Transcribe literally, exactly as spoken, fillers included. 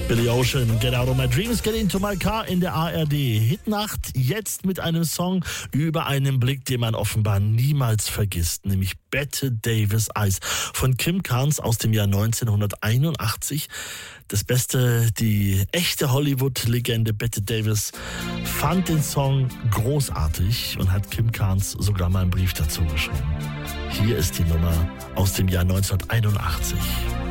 Billy Ocean, Get Out of My Dreams, Get Into My Car in der A R D Hitnacht, jetzt mit einem Song über einen Blick, den man offenbar niemals vergisst, nämlich Bette Davis Eyes von Kim Carnes aus dem Jahr neunzehnhunderteinundachtzig. Das Beste, die echte Hollywood-Legende Bette Davis fand den Song großartig und hat Kim Carnes sogar mal einen Brief dazu geschrieben. Hier ist die Nummer aus dem Jahr neunzehnhunderteinundachtzig.